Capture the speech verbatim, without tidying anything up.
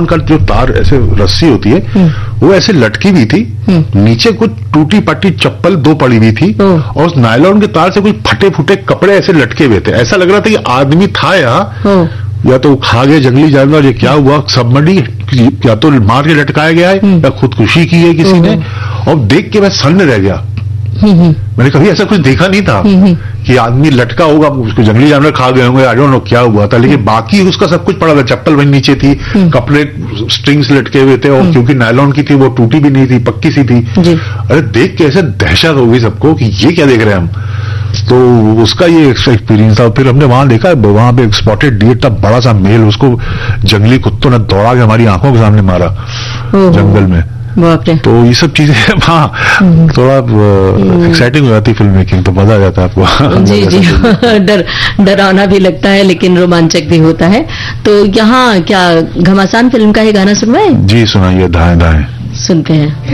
का जो तार ऐसे रस्सी होती है वो ऐसे लटकी हुई थी, नीचे कुछ टूटी पट्टी चप्पल दो पड़ी हुई थी और उस नायलॉन के तार से कुछ फटे फूटे कपड़े ऐसे लटके हुए थे। ऐसा लग रहा था कि आदमी था यहाँ, या तो खा गए जंगली जानवर, ये क्या हुआ सबमरी, या तो मार के लटकाया गया है या खुदकुशी की है किसी ने। और देख के मैं सन्न रह गया, मैंने कभी ऐसा कुछ देखा नहीं था कि आदमी लटका होगा, उसको जंगली जानवर खा गए होंगे, आई डोंट नो क्या हुआ था, लेकिन बाकी उसका सब कुछ पड़ा था। चप्पल वहीं नीचे थी, कपड़े स्ट्रिंग्स लटके हुए थे और क्योंकि नायलॉन की थी वो टूटी भी नहीं थी, पक्की सी थी। अरे देख के ऐसे दहशत हो गई सबको कि ये क्या देख रहे हैं हम। तो उसका ये एक्सपीरियंस था। फिर हमने वहां देखा, वहां पे एक स्पॉटेड डियर था, बड़ा सा मेल, उसको जंगली कुत्तों ने दौड़ा के हमारी आंखों के सामने मारा जंगल में। तो ये सब चीजें हाँ थोड़ा एक्साइटिंग हो जाती फिल्म मेकिंग, तो मजा आ जाता है आपको। जी जी डर डरावना भी लगता है लेकिन रोमांचक भी होता है। तो यहाँ क्या घमासान फिल्म का ये गाना सुनवाए? जी सुनाइए, धाएं धाएं। सुनते हैं।